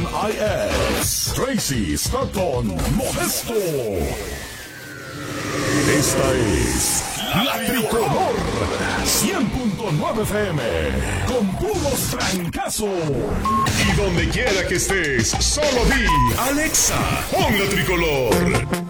NIS, Tracy Stockton Modesto. Esta es La Tricolor 100.9 FM con puros trancazos. Y donde quiera que estés, solo di Alexa, pon La Tricolor.